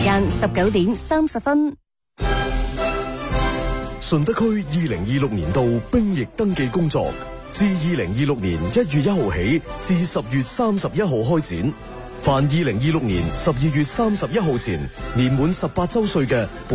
時間19:30。 順德區2026年度兵役登記工作自2026年1月1號起至10月31號開展。凡2026年12月31號前年滿18周歲嘅